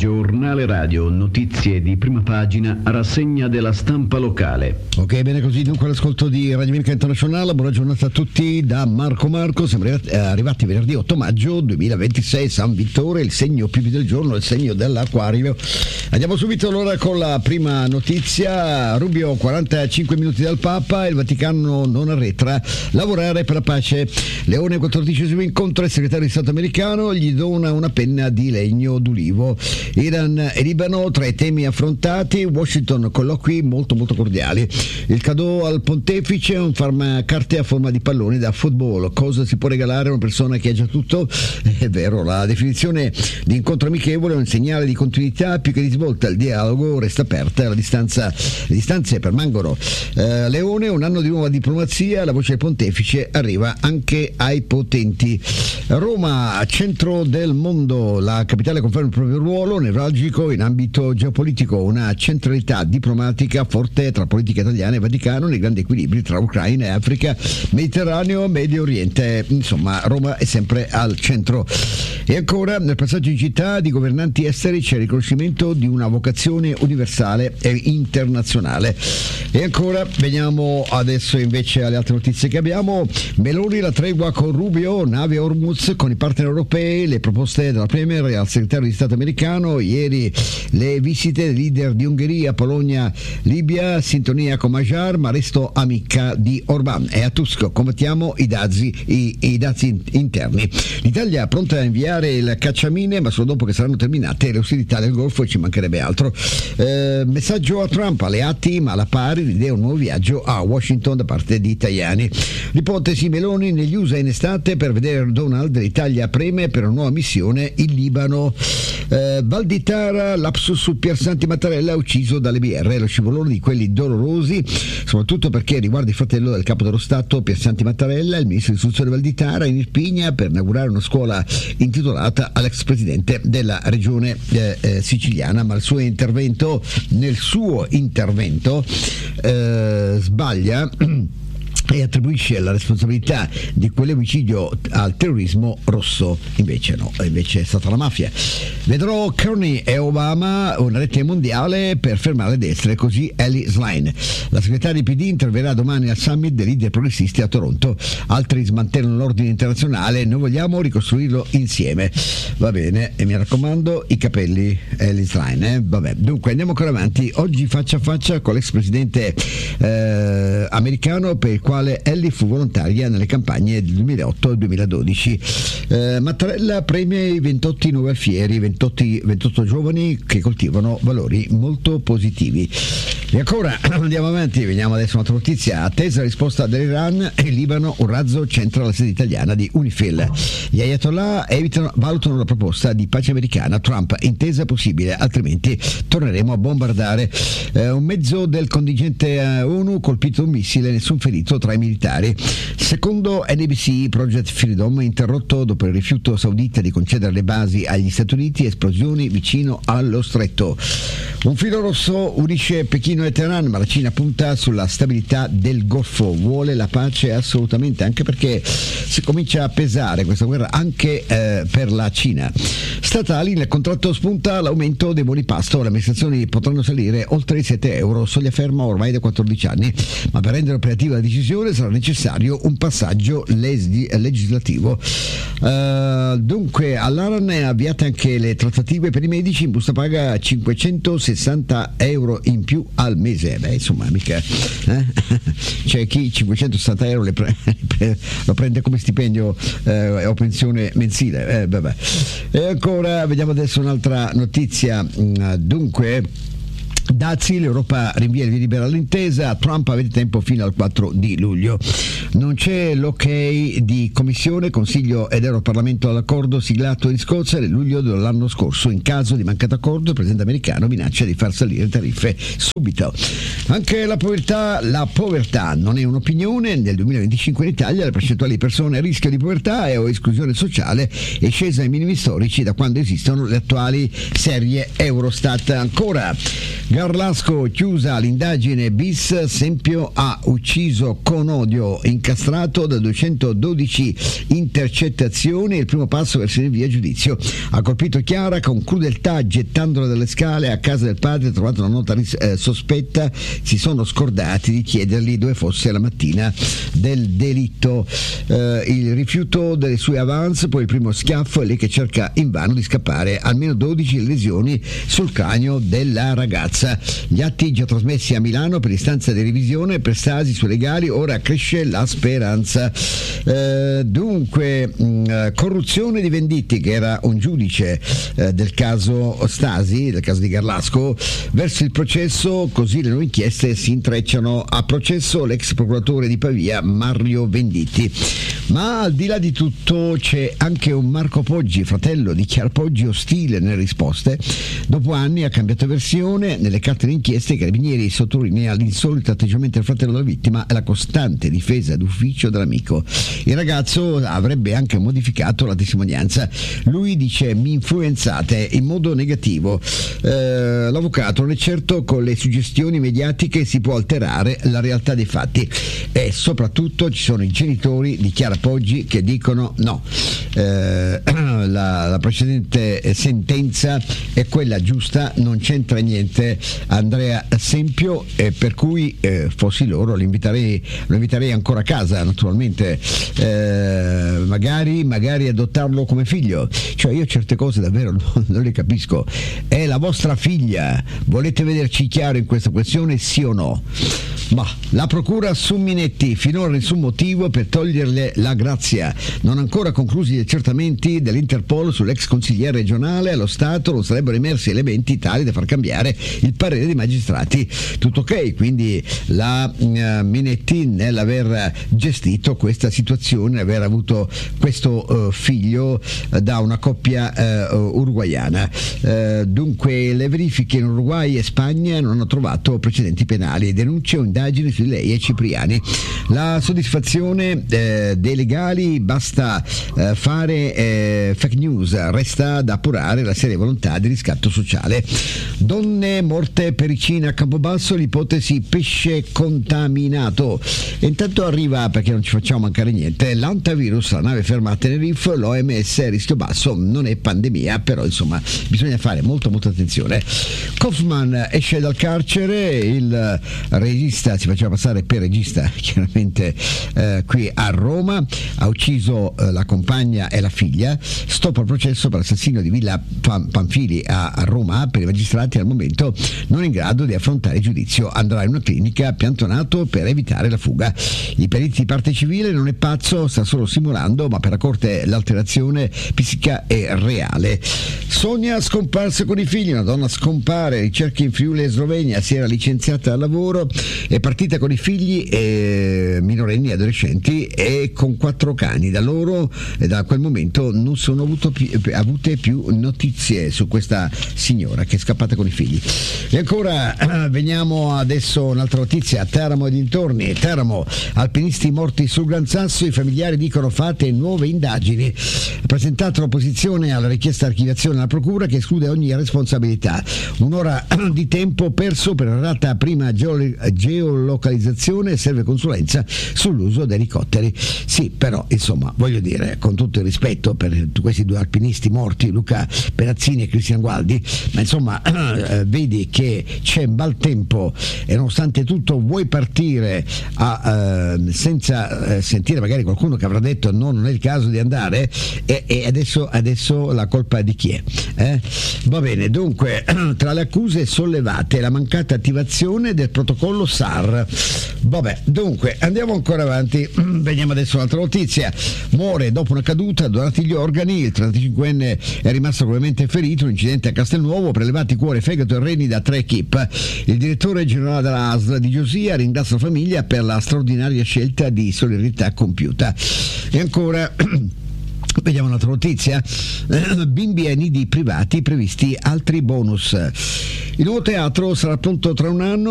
Giornale radio, notizie di prima pagina, rassegna della stampa locale. Ok, bene così, dunque l'ascolto di Radio America Internazionale. Buona giornata a tutti da Marco. Siamo arrivati venerdì 8 maggio 2026, San Vittore, il segno più del giorno, il segno dell'Acquario. Andiamo subito allora con la prima notizia. Rubio, 45 minuti dal Papa, il Vaticano non arretra, lavorare per la pace. Leone, 14esimo incontro, il segretario di Stato americano gli dona una penna di legno d'ulivo. Iran e Libano tra i temi affrontati, Washington colloqui molto cordiali. Il cadeau al pontefice, un carte a forma di palloni da football. Cosa si può regalare a una persona che ha già tutto? È vero, la definizione di incontro amichevole è un segnale di continuità più che di svolta. Il dialogo resta aperta, le distanze permangono. Leone, un anno di nuova diplomazia, la voce del pontefice arriva anche ai potenti. Roma, centro del mondo, la capitale conferma il proprio ruolo nevralgico in ambito geopolitico, una centralità diplomatica forte tra politica italiana e Vaticano nei grandi equilibri tra Ucraina e Africa, Mediterraneo, Medio Oriente. Insomma, Roma è sempre al centro. E ancora, nel passaggio in città di governanti esteri c'è il riconoscimento di una vocazione universale e internazionale. E ancora, veniamo adesso invece alle altre notizie che abbiamo. Meloni, la tregua con Rubio, nave Hormuz con i partner europei, le proposte della Premier al segretario di Stato americano. Ieri le visite dei leader di Ungheria, Polonia, Libia, sintonia con Majar, ma resto amica di Orbán. E a Tusk, combattiamo i dazi interni. L'Italia è pronta a inviare il cacciamine, ma solo dopo che saranno terminate le ostilità del Golfo, e ci mancherebbe altro. Messaggio a Trump, alleati ma alla pari, l'idea è un nuovo viaggio a Washington da parte di Tajani. L'ipotesi Meloni negli USA in estate per vedere Donald, l'Italia preme per una nuova missione in Libano. Valditara, lapsus su Piersanti Mattarella ucciso dalle BR, lo scivolone di quelli dolorosi, soprattutto perché riguarda il fratello del capo dello Stato Piersanti Mattarella, il ministro dell'istruzione Valditara in Irpinia per inaugurare una scuola intitolata all'ex presidente della regione siciliana, ma nel suo intervento sbaglia e attribuisce la responsabilità di quell'omicidio al terrorismo rosso. Invece è stata la mafia. Vedrò Kearney e Obama una rete mondiale per fermare le destre, così Ellie Schlein. La segretaria di PD interverrà domani al summit dei leader progressisti a Toronto. Altri smantellano l'ordine internazionale, noi vogliamo ricostruirlo insieme. Va bene, e mi raccomando i capelli, Ellie Schlein. Vabbè, dunque andiamo ancora avanti. Oggi faccia a faccia con l'ex presidente americano, per il quale Ellie fu volontaria nelle campagne del 2008 e 2012. Mattarella premia i 28 nuovi alfieri, 28 giovani che coltivano valori molto positivi. E ancora andiamo avanti, veniamo adesso a un'altra notizia. Attesa la risposta dell'Iran e il Libano, un razzo centra la sede italiana di UNIFIL. Gli ayatollah valutano la proposta di pace americana. Trump, intesa possibile, altrimenti torneremo a bombardare. Un mezzo del contingente ONU colpito un missile, nessun ferito tra i militari. Secondo NBC, Project Freedom interrotto dopo il rifiuto saudita di concedere le basi agli Stati Uniti, esplosioni vicino allo stretto. Un filo rosso unisce Pechino e Teheran, ma la Cina punta sulla stabilità del Golfo, vuole la pace assolutamente, anche perché si comincia a pesare questa guerra anche per la Cina. Statali, nel contratto spunta l'aumento dei buoni pasto, le amministrazioni potranno salire oltre i €7, soglia ferma ormai da 14 anni, ma per rendere operativa la decisione sarà necessario un passaggio legislativo. Dunque all'Aran è avviate anche le trattative per i medici, in busta paga €560 in più al mese. Beh, insomma, mica c'è chi €560 lo prende come stipendio o pensione mensile. Vabbè. E ancora vediamo adesso un'altra notizia. Dunque dazi, l'Europa rinvia il via libera all'intesa, Trump avete tempo fino al 4 di luglio. Non c'è l'ok di Commissione, Consiglio ed Europarlamento all'accordo siglato in Scozia nel luglio dell'anno scorso. In caso di mancato accordo, il presidente americano minaccia di far salire le tariffe subito. Anche la povertà non è un'opinione. Nel 2025 in Italia la percentuale di persone a rischio di povertà e o esclusione sociale è scesa ai minimi storici da quando esistono le attuali serie Eurostat. Ancora Garlasco, chiusa l'indagine bis, Sempio ha ucciso con odio, incastrato da 212 intercettazioni, il primo passo verso il via giudizio. Ha colpito Chiara con crudeltà gettandola dalle scale a casa del padre, ha trovato una nota sospetta, si sono scordati di chiedergli dove fosse la mattina del delitto. Il rifiuto delle sue avance, poi il primo schiaffo, è lì che cerca invano di scappare, almeno 12 lesioni sul cranio della ragazza. Gli atti già trasmessi a Milano per istanza di revisione per stasi sui legali, ora cresce la speranza. Dunque, corruzione di Venditti, che era un giudice del caso Stasi, del caso di Garlasco, verso il processo, così le nuove inchieste si intrecciano. A processo l'ex procuratore di Pavia Mario Venditti. Ma al di là di tutto c'è anche un Marco Poggi, fratello di Chiara Poggi, ostile nelle risposte. Dopo anni ha cambiato versione. Nelle carte d'inchiesta i carabinieri sottolinea l'insolito atteggiamento del fratello della vittima e la costante difesa d'ufficio dell'amico. Il ragazzo avrebbe anche modificato la testimonianza. Lui dice: mi influenzate in modo negativo. L'avvocato: non è certo con le suggestioni mediatiche si può alterare la realtà dei fatti. E soprattutto ci sono i genitori di Chiara Poggi che dicono no, la precedente sentenza è quella giusta, non c'entra niente Andrea Sempio, per cui fossi loro lo inviterei ancora a casa, naturalmente, magari adottarlo come figlio. Cioè, io certe cose davvero non le capisco. È la vostra figlia, volete vederci chiaro in questa questione, sì o no? Ma la procura su Minetti, finora nessun motivo per toglierle la grazia. Non ancora conclusi gli accertamenti dell'Interpol sull'ex consigliere regionale, allo Stato non sarebbero emersi elementi tali da far cambiare il parere dei magistrati. Tutto ok, quindi la Minetti nell'aver gestito questa situazione, aver avuto questo figlio da una coppia uruguaiana. Dunque le verifiche in Uruguay e Spagna non hanno trovato precedenti penali, denunce o indagini su lei e Cipriani. La soddisfazione dei legali, basta fare fake news, resta da appurare la seria volontà di riscatto sociale. Donne morte pericina a Campobasso, l'ipotesi pesce contaminato. E intanto arriva, perché non ci facciamo mancare niente, l'antivirus, la nave ferma a Tenerife, l'OMS, rischio basso, non è pandemia, però insomma bisogna fare molta attenzione. Kaufman esce dal carcere, il regista si faceva passare per regista chiaramente qui a Roma, ha ucciso la compagna e la figlia, stop al processo per l'assassinio di Villa Pamphili a Roma. Per i magistrati al momento non in grado di affrontare il giudizio, andrà in una clinica piantonato per evitare la fuga. I periti di parte civile: non è pazzo, sta solo simulando, ma per la corte l'alterazione psichica è reale. Sogna scomparsa con i figli, una donna scompare, ricerche in Friuli e Slovenia, si era licenziata dal lavoro, è partita con i figli minorenni e adolescenti e con 4 cani. Da loro e da quel momento non sono avute più notizie su questa signora che è scappata con i figli. E ancora veniamo adesso un'altra notizia: Teramo e dintorni. Teramo, alpinisti morti sul Gran Sasso, i familiari dicono fate nuove indagini. Presentato l'opposizione alla richiesta di archiviazione alla procura che esclude ogni responsabilità. Un'ora di tempo perso per errata prima geolocalizzazione, serve consulenza sull'uso dei elicotteri. Sì, però insomma, voglio dire, con tutto il rispetto per questi 2 alpinisti morti, Luca Perazzini e Cristian Gualdi, ma insomma vedi che c'è maltempo e nonostante tutto vuoi partire senza sentire magari qualcuno che avrà detto no, non è il caso di andare, e adesso la colpa di chi è? Va bene, dunque tra le accuse sollevate la mancata attivazione del protocollo SAR. Vabbè, dunque andiamo ancora avanti, vediamo adesso un'altra notizia. Muore dopo una caduta, donati gli organi, il 35enne è rimasto gravemente ferito, un incidente a Castelnuovo, prelevati cuore, fegato e reni da 3 equip. Il direttore generale della ASL di Giosia ringrazia la famiglia per la straordinaria scelta di solidarietà compiuta. E ancora vediamo un'altra notizia: bimbi e nidi privati, previsti altri bonus. Il nuovo teatro sarà pronto tra un anno.